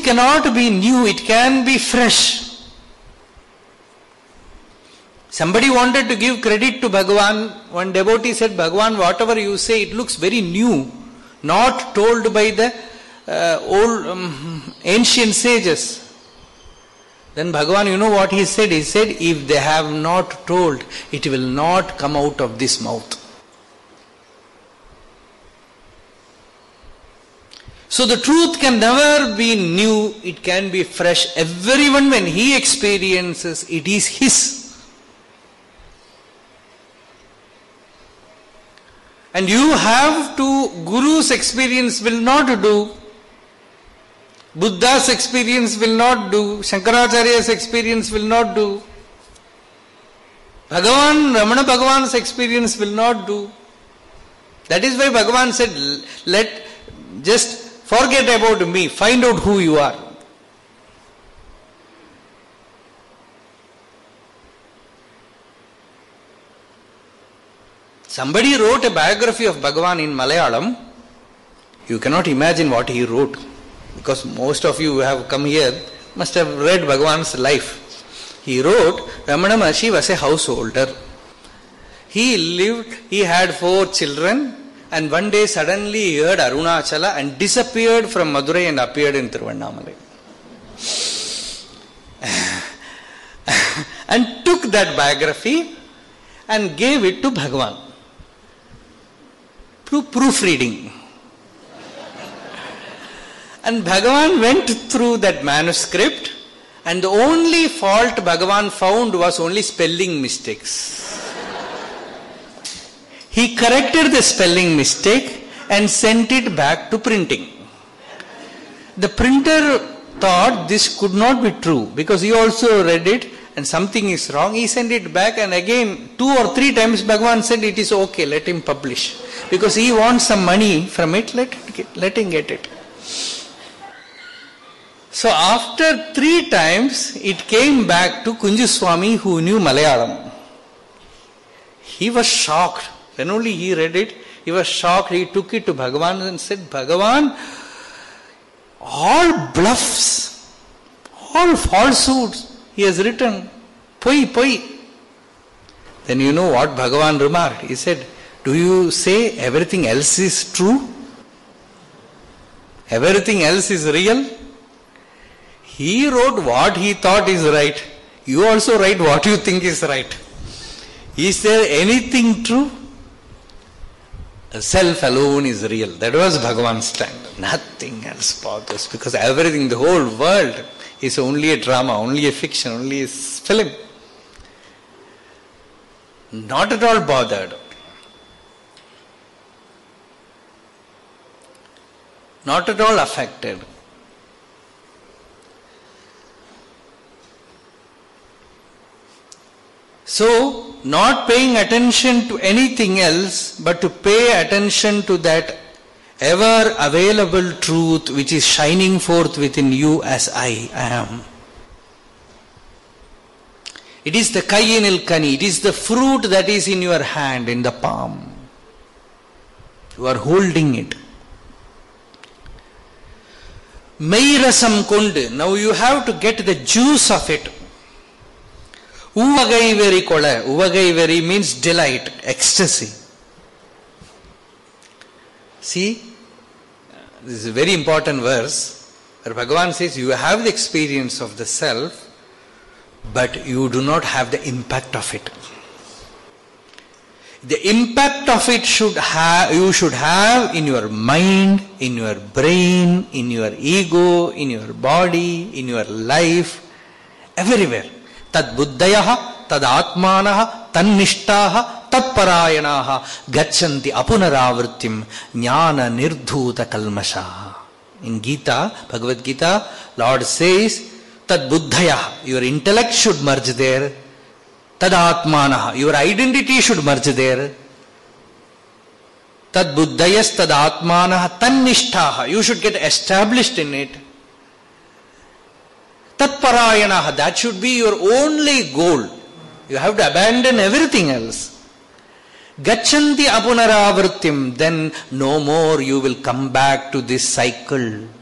truth cannot be new, it can be fresh. Somebody wanted to give credit to Bhagavan. One devotee said, Bhagavan, whatever you say, it looks very new, not told by the old ancient sages. Then Bhagavan, you know what he said? He said, if they have not told, it will not come out of this mouth. So the truth can never be new, it can be fresh. Everyone, when he experiences, it is his. And you have to, Guru's experience will not do, Buddha's experience will not do, Shankaracharya's experience will not do, Ramana Bhagavan's experience will not do. That is why Bhagavan said, just forget about me, find out who you are. Somebody wrote a biography of Bhagavan in Malayalam. You cannot imagine what he wrote. Because most of you who have come here must have read Bhagavan's life. He wrote, Ramana Maharshi was a householder. He had 4 children, and one day suddenly he heard Arunachala and disappeared from Madurai and appeared in Tiruvannamalai. And took that biography and gave it to Bhagavan. Proofreading. And Bhagavan went through that manuscript, and the only fault Bhagavan found was only spelling mistakes. He corrected the spelling mistake and sent it back to printing. The printer thought this could not be true because he also read it and something is wrong. He sent it back, and again 2 or 3 times Bhagavan said it is okay, let him publish. Because he wants some money from it, let him get it. So after 3 times, it came back to Kunjuswami, who knew Malayalam. He was shocked. When only he read it, he was shocked. He took it to Bhagavan and said, Bhagavan, all bluffs, all falsehoods he has written. Poi. Then you know what Bhagavan remarked. He said, do you say everything else is true? Everything else is real? He wrote what he thought is right. You also write what you think is right. Is there anything true? Self alone is real. That was Bhagavan's stand. Nothing else bothers, because everything, the whole world is only a drama, only a fiction, only a film. Not at all bothered. Not at all affected. So, not paying attention to anything else, but to pay attention to that ever available truth which is shining forth within you as I am. It is the Kayyinil Kani, it is the fruit that is in your hand, in the palm. You are holding it. Meirasam kondu, now you have to get the juice of it. Uvagai veri kola. Uvagai veri means delight, ecstasy. See, this is a very important verse where Bhagavan says you have the experience of the self, but you do not have the impact of it. The impact of it you should have in your mind, in your brain, in your ego, in your body, in your life, everywhere. Tad buddhayaha, tad atmanaha, tannishtaha, tad parayanaha, gachanti apunaravrittim, jnana nirdhuta kalmashaha. In Gita, Bhagavad Gita, Lord says, tad buddhayaha, your intellect should merge there. Tad atmanaha, your identity should merge there. Tad buddhayas, tad atmanaha, tannishtaha, you should get established in it. Tatparayanaha, that should be your only goal. You have to abandon everything else. Gachanti apunaravrittim, then no more you will come back to this cycle.